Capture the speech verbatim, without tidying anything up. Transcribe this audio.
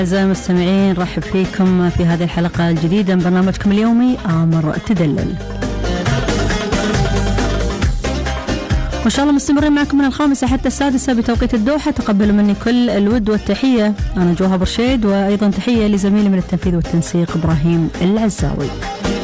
أعزائي المستمعين، رحب فيكم في هذه الحلقة الجديدة من برنامجكم اليومي آمر تدلل. وإن شاء الله مستمرين معكم من الخامسة حتى السادسة بتوقيت الدوحة. تقبلوا مني كل الود والتحية. أنا جوهر برشيد، وأيضا تحية لزميلي من التنفيذ والتنسيق إبراهيم العزاوي.